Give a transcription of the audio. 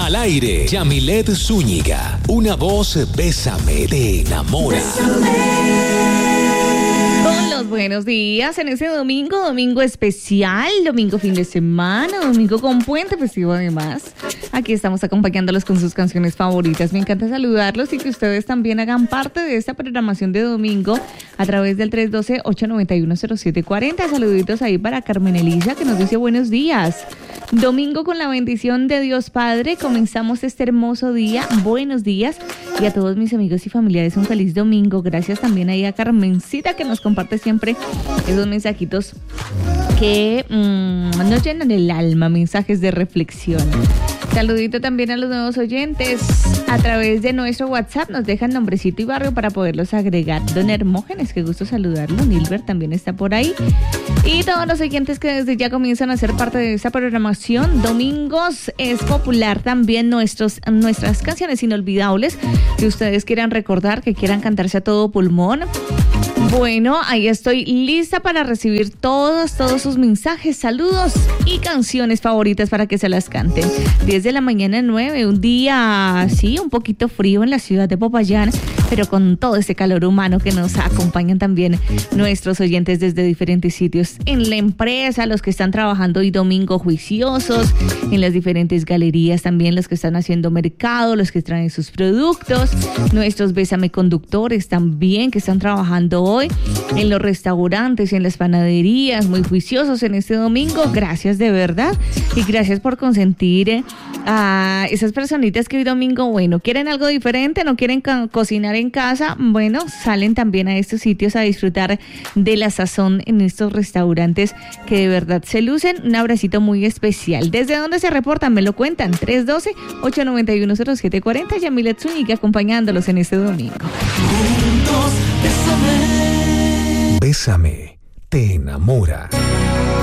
Al aire, Yamilet Zúñiga. Una voz, bésame, te enamora. Con los buenos días en ese domingo especial, domingo fin de semana, domingo con puente festivo además. Aquí estamos acompañándolos con sus canciones favoritas. Me encanta saludarlos y que ustedes también hagan parte de esta programación de domingo a través del 312-891-0740. Saluditos ahí para Carmen Elisa, que nos dice buenos días. Domingo con la bendición de Dios Padre, comenzamos este hermoso día. Buenos días y a todos mis amigos y familiares un feliz domingo. Gracias también ahí a Carmencita, que nos comparte siempre esos mensajitos que nos llenan el alma, mensajes de reflexión. Saludito también a los nuevos oyentes. A través de nuestro WhatsApp nos dejan nombrecito y barrio para poderlos agregar. Don Hermógenes, qué gusto saludarlo. Nilbert también está por ahí. Y todos los oyentes que desde ya comienzan a ser parte de esta programación. Domingos es popular también nuestras canciones inolvidables que ustedes quieran recordar, que quieran cantarse a todo pulmón. Bueno, ahí estoy lista para recibir todos sus mensajes, saludos y canciones favoritas para que se las canten. 10 de la mañana 9, un día, sí, un poquito frío en la ciudad de Popayán, pero con todo ese calor humano que nos acompañan también nuestros oyentes desde diferentes sitios. En la empresa, los que están trabajando hoy domingo juiciosos, en las diferentes galerías también los que están haciendo mercado, los que traen sus productos, nuestros bésame conductores también que están trabajando hoy en los restaurantes, en las panaderías, muy juiciosos en este domingo. Gracias de verdad y gracias por consentir a esas personitas que hoy domingo, bueno, quieren algo diferente, no quieren cocinar en casa, bueno, salen también a estos sitios a disfrutar de la sazón en estos restaurantes que de verdad se lucen. Un abracito muy especial. ¿Desde dónde se reportan? Me lo cuentan. 312-891-0740. Yamilet Zúñiga acompañándolos en este domingo. Bésame, te enamora.